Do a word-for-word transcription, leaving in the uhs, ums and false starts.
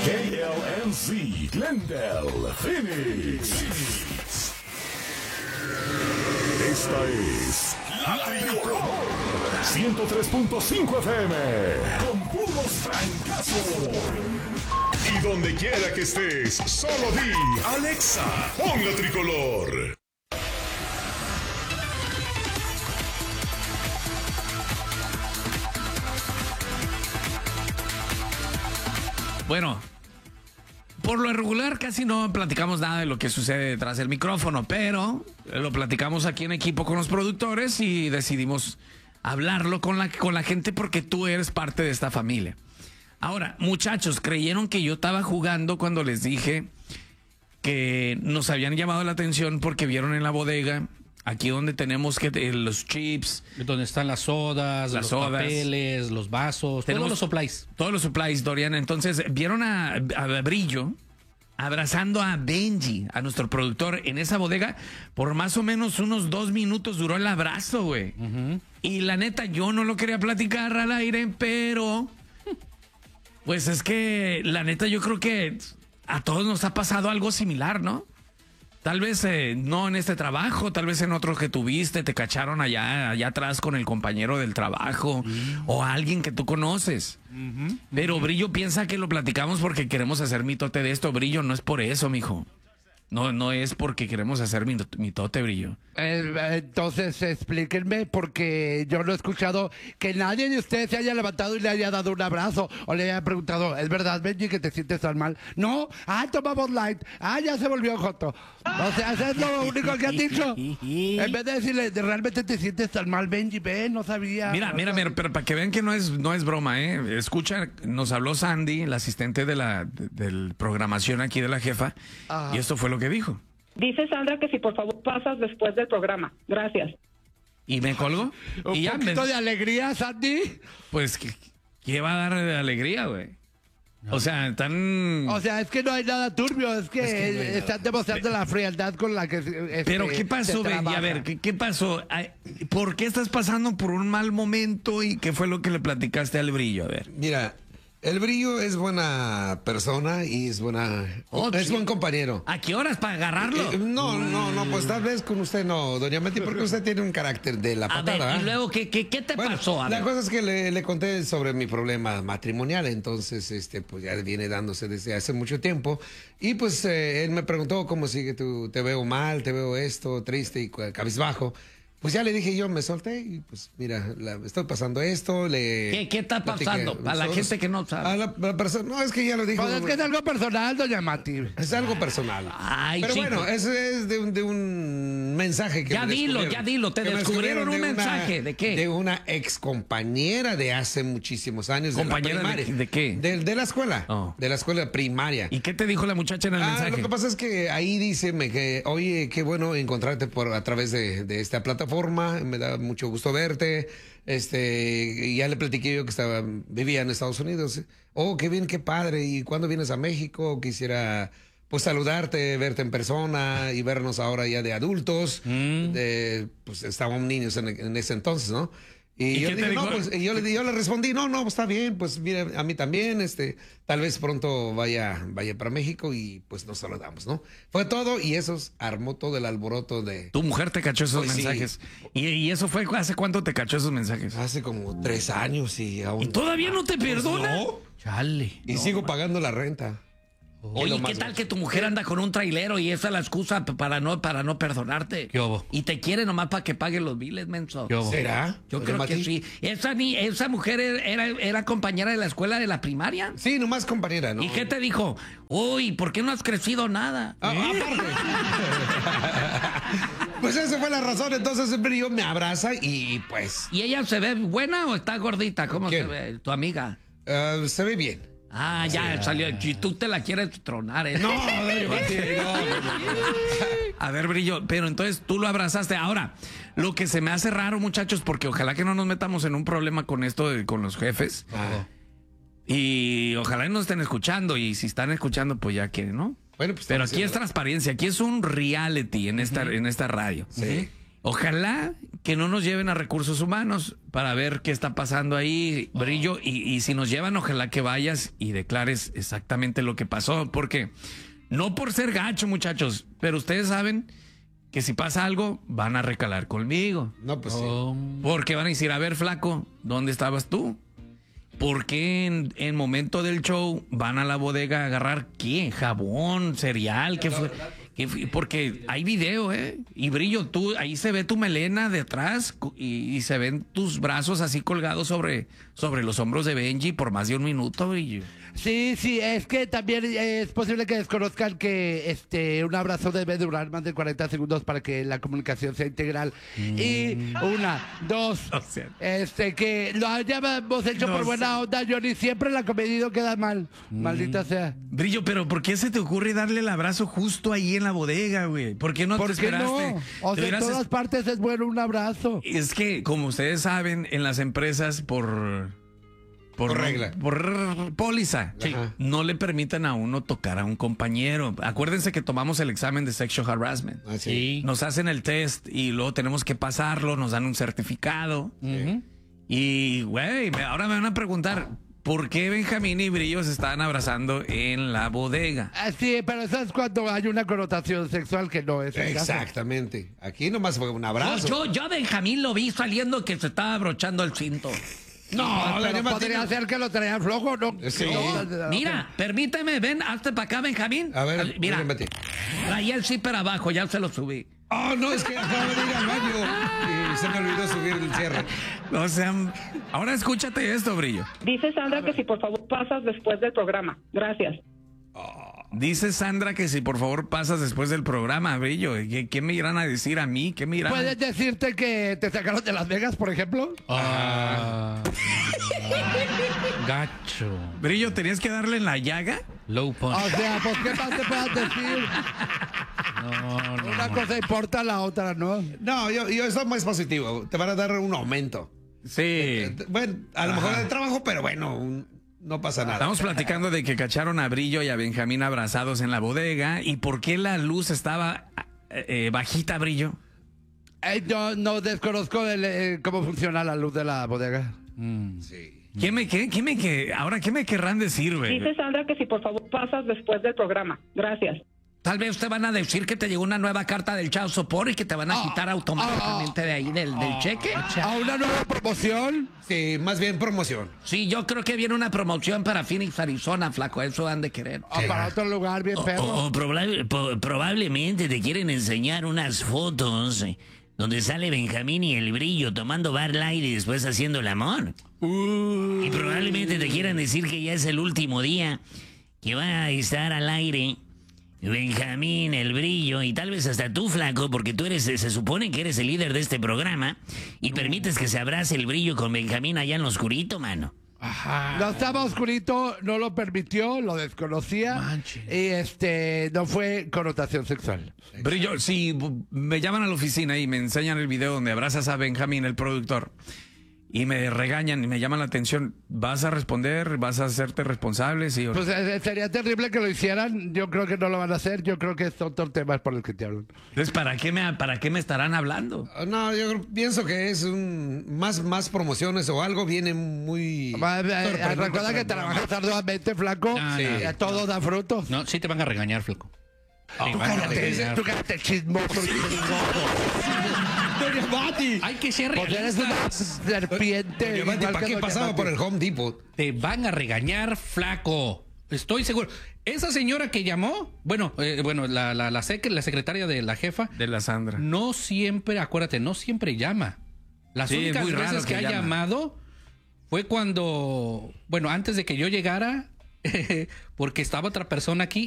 K L M C, Glendale, Phoenix. Esta es La Tricolor ciento tres punto cinco F M con puros francazos. Y donde quiera que estés, solo di Alexa, pon La Tricolor. Bueno, por lo regular casi no platicamos nada de lo que sucede detrás del micrófono, pero lo platicamos aquí en equipo con los productores y decidimos hablarlo con la, con la gente porque tú eres parte de esta familia. Ahora, muchachos, creyeron que yo estaba jugando cuando les dije que nos habían llamado la atención porque vieron en la bodega, aquí donde tenemos que eh, los chips, donde están las sodas, las los sodas, papeles, los vasos, tenemos todos los supplies. Todos los supplies, Dorian. Entonces, vieron a, a Brillo abrazando a Benji, a nuestro productor, en esa bodega. Por más o menos unos dos minutos duró el abrazo, güey. Uh-huh. Y la neta, yo no lo quería platicar al aire, pero pues es que la neta yo creo que a todos nos ha pasado algo similar, ¿no? Tal vez eh, no en este trabajo, tal vez en otro que tuviste, te cacharon allá, allá atrás con el compañero del trabajo uh-huh. o alguien que tú conoces. Uh-huh. Pero Brillo piensa que lo platicamos porque queremos hacer mitote de esto. Brillo, no es por eso, mijo. No, no es porque queremos hacer mitote, Brillo. Eh, entonces explíquenme, porque yo no he escuchado que nadie de ustedes se haya levantado y le haya dado un abrazo o le haya preguntado, ¿es verdad, Benji, que te sientes tan mal? No, ah, tomamos light, ah, ya se volvió joto. O sea, eso es lo único que han dicho. En vez de decirle, ¿realmente te sientes tan mal, Benji? Ven, no sabía. Mira, mira, mira, pero para que vean que no es, no es broma, ¿eh? Escucha, nos habló Sandy, la asistente de la de, de programación aquí de la jefa, ajá. Y esto fue lo que dijo. Dice Sandra que si por favor pasas después del programa. Gracias. ¿Y me colgo? ¿Un ¿Y poquito ya me... de alegría, Sandy? Pues, ¿qué, qué va a dar de alegría, güey? No. O sea, tan... O sea, es que no hay nada turbio, es que, es que no están nada. demostrando la frialdad con la que... Este, Pero, ¿qué pasó, Benji? A ver, ¿qué, ¿qué pasó? ¿Por qué estás pasando por un mal momento y qué fue lo que le platicaste al Brillo? A ver. Mira... El Brillo es buena persona y es buena oh, es sí. buen compañero. ¿A qué horas para agarrarlo? Eh, no, no, no, pues tal vez con usted no, doña Meti, porque usted tiene un carácter de la a patada. Ver, y luego, ¿qué, qué, qué te bueno, pasó? A la ver. cosa es que le, le conté sobre mi problema matrimonial, entonces, este, pues ya viene dándose desde hace mucho tiempo. Y pues eh, él me preguntó cómo sigue tú, te veo mal, te veo esto, triste y cabizbajo. Pues ya le dije yo, me solté y pues mira, la, estoy pasando esto, le... ¿Qué, qué está pasando? Para la gente que no sabe. A la, la persona, no, es que ya lo dijo. Pues es que es algo personal, doña Mati. Es algo personal. Ay, Pero chico. bueno, eso es de un, de un mensaje que Ya me dilo, ya dilo, te descubrieron un de mensaje, una, ¿de qué? De una ex compañera de hace muchísimos años. ¿Compañera de, la de, de qué? De, de la escuela, oh. de la escuela primaria. ¿Y qué te dijo la muchacha en el ah, mensaje? Lo que pasa es que ahí dice que, oye, qué bueno encontrarte por a través de, de esta plataforma, me da mucho gusto verte, este, y ya le platiqué yo que estaba, vivía en Estados Unidos. Oh, qué bien, qué padre, ¿y cuándo vienes a México? Quisiera, pues, saludarte, verte en persona y vernos ahora ya de adultos, mm. de, pues, estábamos niños en, en ese entonces, ¿no? Y, ¿Y yo, le dije, no, pues, y yo, le, yo le respondí, no, no, está bien, pues mira, a mí también, este, tal vez pronto vaya, vaya para México y pues nos saludamos, ¿no? Fue todo y eso armó todo el alboroto de... Tu mujer te cachó esos pues, mensajes. Sí. ¿Y, ¿Y eso fue hace cuánto te cachó esos mensajes? Hace como tres años y aún... ¿Y todavía no te perdona? Pues no. Chale. Y no, sigo man. pagando la renta. Oye, ¿qué tal que tu mujer anda con un trailero y esa es la excusa para no, para no perdonarte? ¿Qué hubo? Y te quiere nomás para que pague los biles, menso. ¿Qué hubo? ¿Será? Yo creo Mati? que sí. ¿Esa, ni, ¿Esa mujer era, era compañera de la escuela de la primaria? Sí, nomás compañera, ¿no? ¿Y qué te dijo? Uy, ¿por qué no has crecido nada? Ah, ¿Eh? Pues esa fue la razón, entonces el Brillo me abraza y pues... ¿Y ella se ve buena o está gordita? ¿Cómo ¿Quién? se ve? ¿Tu amiga? Uh, se ve bien. Ah, ya sí, salió. Y tú te la quieres tronar, ¿eh? No, no, no, no. A ver, Brillo, pero entonces tú lo abrazaste. Ahora, lo que se me hace raro, muchachos, porque ojalá que no nos metamos en un problema con esto, de, con los jefes. Ah. Y ojalá no estén escuchando. Y si están escuchando, pues ya quieren, ¿no? Bueno, pues pero aquí es transparencia. Aquí es un reality en esta, uh-huh. en esta radio. Sí. Ojalá que no nos lleven a recursos humanos para ver qué está pasando ahí, Brillo, y, y si nos llevan, ojalá que vayas y declares exactamente lo que pasó, porque no por ser gacho, muchachos, pero ustedes saben que si pasa algo, van a recalar conmigo. No, pues sí. Oh, Porque van a decir, a ver, flaco, ¿dónde estabas tú? ¿Por qué en, en momento del show van a la bodega a agarrar qué? ¿Jabón? ¿Cereal? ¿Qué fue? ¿Qué fue? Porque hay video, ¿eh? Y Brillo, tú, ahí se ve tu melena de atrás y, y se ven tus brazos así colgados sobre, sobre los hombros de Benji por más de un minuto, Brillo. Sí, sí, es que también es posible que desconozcan que este un abrazo debe durar más de cuarenta segundos para que la comunicación sea integral. Mm. Y una, dos, O sea, este que lo hayamos hecho no por buena sé. onda, Johnny. Siempre el acomedido queda mal. Mm. Maldita sea. Brillo, pero ¿por qué se te ocurre darle el abrazo justo ahí en la bodega, güey? ¿Por qué no ¿Por te qué esperaste? no? O sea, en Deberías todas es- partes es bueno un abrazo. Es que, como ustedes saben, en las empresas por... Por regla. Por póliza. Sí. Ajá. No le permiten a uno tocar a un compañero. Acuérdense que tomamos el examen de sexual harassment. Ah, sí. sí. Nos hacen el test y luego tenemos que pasarlo, nos dan un certificado. Ujú. Y, güey, me- ahora me van a preguntar, ¿por qué Benjamín y Brillo se estaban abrazando en la bodega? Ah, sí, pero eso es cuando hay una connotación sexual que no es el caso. Exactamente. Aquí nomás fue un abrazo. Yo, yo a Benjamín lo vi saliendo que se estaba abrochando el cinto. No, la pero Nema podría tiene- ser que lo traía flojo, ¿no? Sí. No, Mira, permíteme, ven, hazte para acá, Benjamín. A ver, mira, véngate. traía el zipper abajo, ya se lo subí. Oh, no, es que acabo de ir al baño y se me olvidó subir el cierre. O sea, ahora escúchate esto, Brillo. Dice Sandra que si por favor pasas después del programa. Gracias. Dice Sandra que si por favor pasas después del programa, Brillo. ¿Qué, qué me irán a decir a mí? ¿Qué me irán a... ¿Puedes decirte que te sacaron de Las Vegas, por ejemplo? Ah, gacho. Brillo, ¿tenías que darle en la llaga? Low punch. O sea, pues ¿qué más te puedas decir? No, no. Una cosa importa, la otra, ¿no? No, yo, yo estoy más positivo. Te van a dar un aumento. Sí. Bueno, a lo mejor de trabajo, pero bueno, un- no pasa nada. Estamos platicando de que cacharon a Brillo y a Benjamín abrazados en la bodega. ¿Y por qué la luz estaba eh, bajita, Brillo? Eh, yo no desconozco el, eh, cómo funciona la luz de la bodega. Mm. Sí. ¿Qué me, qué, qué me, qué, ahora, ¿qué me querrán decir, güey? Dice Sandra que si por favor pasas después del programa. Gracias. Tal vez te van a decir que te llegó una nueva carta del Child Support y que te van a quitar automáticamente de ahí del, del cheque. ¿A una nueva promoción? Sí, más bien promoción. Sí, yo creo que viene una promoción para Phoenix, Arizona, flaco. Eso han de querer. ¿O para otro lugar bien perro? O, o probable- po- probablemente te quieren enseñar unas fotos eh, donde sale Benjamín y el Brillo tomando Bar Light y después haciendo el amor. Y probablemente te quieran decir que ya es el último día, que va a estar al aire Benjamín, el Brillo y tal vez hasta tú, flaco, porque tú eres, se supone que eres el líder de este programa y permites que se abrace el Brillo con Benjamín allá en lo oscurito, mano. No estaba oscurito, no lo permitió, lo desconocía. Manches. Y este, no fue connotación sexual. Brillo, si me llaman a la oficina y me enseñan el video donde abrazas a Benjamín, el productor, y me regañan y me llaman la atención, ¿vas a responder? ¿Vas a hacerte responsable? Sí, o no? Pues eh, sería terrible que lo hicieran. Yo creo que no lo van a hacer. Yo creo que son otros temas por los que te hablan. Entonces, ¿para qué me, para qué me estarán hablando? No, yo creo- pienso que es un más, más promociones o algo viene muy. Va, eh, eh, sorprendente recuerda para que el programa. trabajas arduamente, flaco. No, y no. a todo da frutos. No, sí te van a regañar, flaco. Tú cállate, tú cállate, chismoso. Hay que ser Pues eres una realistas. serpiente. Doña Mati, igual ¿para que qué Doña pasaba Mati. por el Home Depot? Te van a regañar, flaco. Estoy seguro. Esa señora que llamó, bueno, eh, bueno, la, la, la, sec- la secretaria de la jefa, De la Sandra. no siempre, acuérdate, no siempre llama. Las Sí, es únicas muy raro veces que, que ha llama. llamado fue cuando, bueno, antes de que yo llegara, porque estaba otra persona aquí